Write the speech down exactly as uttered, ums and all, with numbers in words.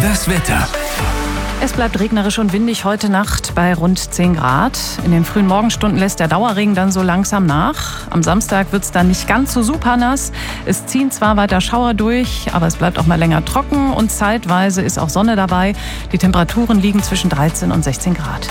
Das Wetter. Es bleibt regnerisch und windig heute Nacht bei rund zehn Grad. In den frühen Morgenstunden lässt der Dauerregen dann so langsam nach. Am Samstag wird es dann nicht ganz so super nass. Es ziehen zwar weiter Schauer durch, aber es bleibt auch mal länger trocken und zeitweise ist auch Sonne dabei. Die Temperaturen liegen zwischen dreizehn und sechzehn Grad.